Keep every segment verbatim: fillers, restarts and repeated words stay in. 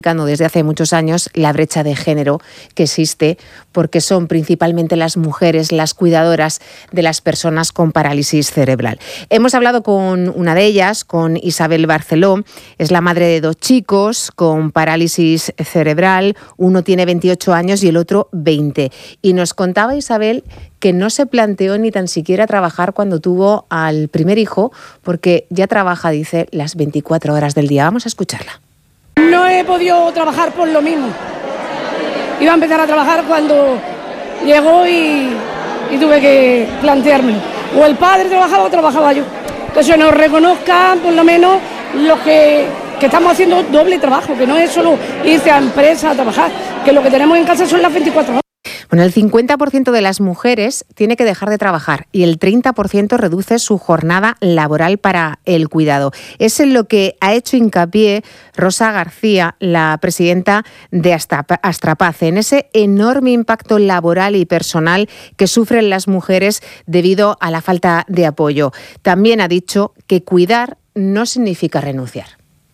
desde hace muchos años la brecha de género que existe, porque son principalmente las mujeres las cuidadoras de las personas con parálisis cerebral. Hemos hablado con una de ellas, con Isabel Barceló, es la madre de dos chicos con parálisis cerebral, uno tiene veintiocho años y el otro veinte. Y nos contaba Isabel que no se planteó ni tan siquiera trabajar cuando tuvo al primer hijo, porque ya trabaja, dice, las veinticuatro horas del día. Vamos a escucharla. No he podido trabajar por lo mismo. Iba a empezar a trabajar cuando llegó y, y tuve que planteármelo. O el padre trabajaba o trabajaba yo. Entonces nos reconozcan por lo menos los que, que estamos haciendo doble trabajo, que no es solo irse a empresa a trabajar, que lo que tenemos en casa son las veinticuatro horas. Bueno, el cincuenta por ciento de las mujeres tiene que dejar de trabajar y el treinta por ciento reduce su jornada laboral para el cuidado. Es en lo que ha hecho hincapié Rosa García, la presidenta de Astrapace, en ese enorme impacto laboral y personal que sufren las mujeres debido a la falta de apoyo. También ha dicho que cuidar no significa renunciar.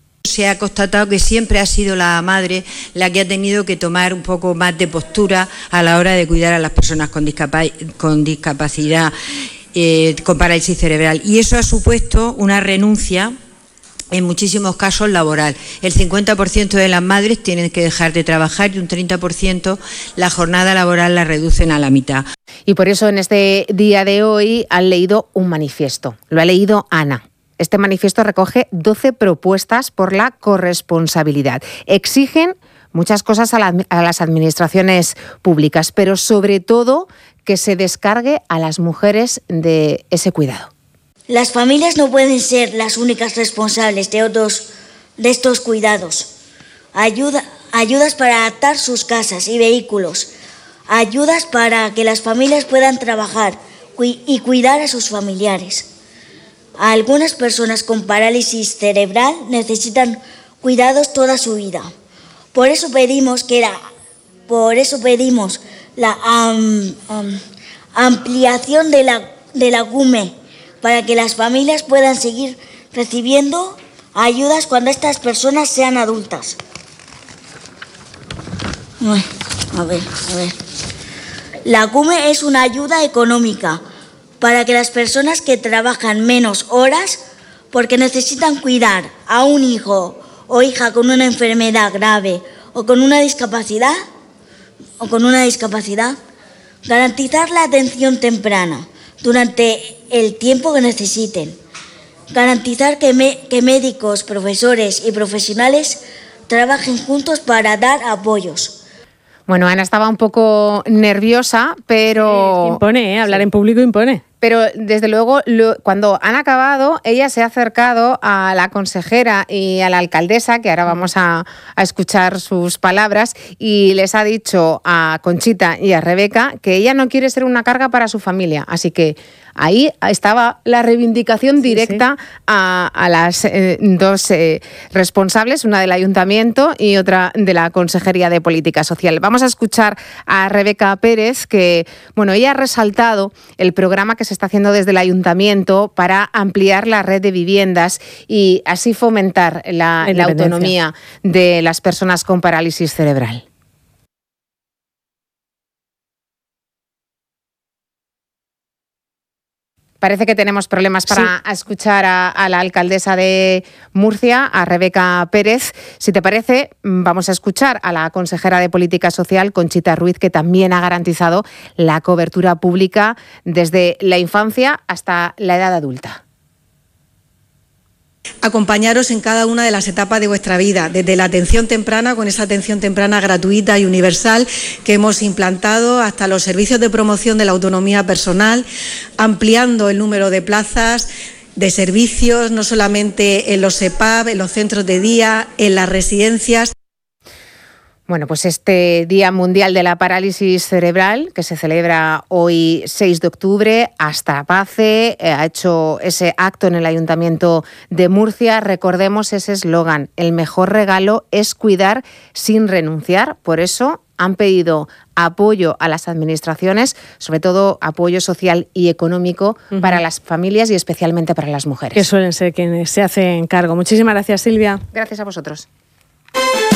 Se ha constatado que siempre ha sido la madre la que ha tenido que tomar un poco más de postura a la hora de cuidar a las personas con, discapa- con discapacidad, eh, con parálisis cerebral. Y eso ha supuesto una renuncia, en muchísimos casos, laboral. El cincuenta por ciento de las madres tienen que dejar de trabajar y un treinta por ciento la jornada laboral la reducen a la mitad. Y por eso en este día de hoy han leído un manifiesto. Lo ha leído Ana. Este manifiesto recoge doce propuestas por la corresponsabilidad. Exigen muchas cosas a, la, a las administraciones públicas, pero sobre todo que se descargue a las mujeres de ese cuidado. Las familias no pueden ser las únicas responsables de, otros, de estos cuidados. Ayuda, ayudas para adaptar sus casas y vehículos. Ayudas para que las familias puedan trabajar y cuidar a sus familiares. Algunas personas con parálisis cerebral necesitan cuidados toda su vida. Por eso pedimos que la, por eso pedimos la um, um, ampliación de la, de la C U M E para que las familias puedan seguir recibiendo ayudas cuando estas personas sean adultas. Uy, a ver, a ver. La C U M E es una ayuda económica para que las personas que trabajan menos horas porque necesitan cuidar a un hijo o hija con una enfermedad grave o con una discapacidad o con una discapacidad, garantizar la atención temprana durante el tiempo que necesiten, garantizar que, me, que médicos, profesores y profesionales trabajen juntos para dar apoyos. Bueno, Ana estaba un poco nerviosa, pero... Sí, impone, ¿eh? Hablar sí. en público impone. Pero desde luego, lo, cuando han acabado, ella se ha acercado a la consejera y a la alcaldesa, que ahora vamos a, a escuchar sus palabras, y les ha dicho a Conchita y a Rebeca que ella no quiere ser una carga para su familia. Así que ahí estaba la reivindicación directa sí, sí. A, a las eh, dos eh, responsables, una del ayuntamiento y otra de la Consejería de Política Social. Vamos a escuchar a Rebeca Pérez, que bueno, ella ha resaltado el programa que se está haciendo desde el ayuntamiento para ampliar la red de viviendas y así fomentar la, la autonomía de las personas con parálisis cerebral. Parece que tenemos problemas para sí. escuchar a, a la alcaldesa de Murcia, a Rebeca Pérez. Si te parece, vamos a escuchar a la consejera de Política Social, Conchita Ruiz, que también ha garantizado la cobertura pública desde la infancia hasta la edad adulta. Acompañaros en cada una de las etapas de vuestra vida, desde la atención temprana, con esa atención temprana gratuita y universal que hemos implantado, hasta los servicios de promoción de la autonomía personal, ampliando el número de plazas de servicios, no solamente en los E P A B, en los centros de día, en las residencias. Bueno, pues este Día Mundial de la Parálisis Cerebral, que se celebra hoy seis de octubre, Astrapace eh, ha hecho ese acto en el Ayuntamiento de Murcia. Recordemos ese eslogan: el mejor regalo es cuidar sin renunciar. Por eso han pedido apoyo a las administraciones, sobre todo apoyo social y económico uh-huh. para las familias y especialmente para las mujeres. Que suelen ser quienes se hacen cargo. Muchísimas gracias, Silvia. Gracias a vosotros.